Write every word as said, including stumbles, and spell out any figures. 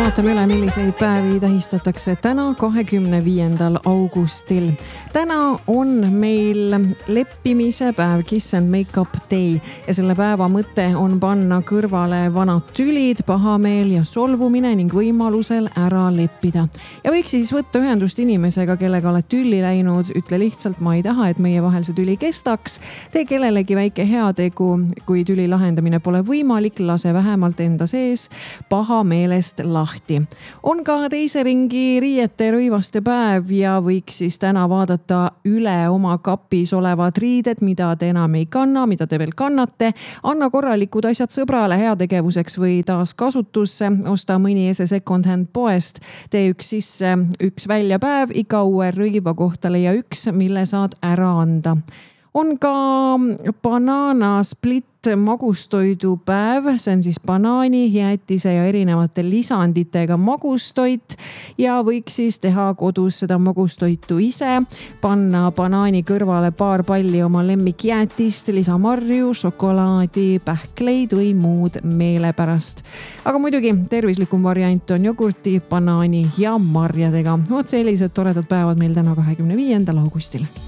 vaatame üle, milliseid päevi tähistatakse täna, kahekümne viiendal augustil. Täna on meil leppimise päev, Kiss and Make-up Day ja selle päeva mõte on panna kõrvale vanad tülid, pahameel ja solvumine ning võimalusel ära leppida. Ja võiks siis võtta ühendust inimesega, kellega oled tülli läinud, ütle lihtsalt, ma ei taha, et meie vahel see tüli kestaks. Tee kellelegi väike heategu, kui tüli lahendamine pole võimalik, lase vähemalt enda sees paha meelest lahti. On ka teise ringi riiete rõivaste päev ja võiks siis täna vaadata üle oma kapis olevad riided, mida te enam ei kanna, mida te veel kannate. Anna korralikud asjad sõbrale heategevuseks või taas kasutusse. Osta mõni ese second hand poest. Tee üks sisse, üks välja päev. Iga uue rõiva kohta leia üks, mille saad ära anda. On ka banana split magustoidu päev, see on siis banaani, jäätise ja erinevate lisanditega magustoit ja võiks siis teha kodus seda magustoitu ise, panna banaani kõrvale paar palli oma lemmikjäätist, lisamarju, šokolaadi, pähkleid või muud meelepärast. Aga muidugi tervislikum variant on jogurti, banaani ja marjadega. Oot sellised toredad päevad meil täna kahekümne viiendal augustil.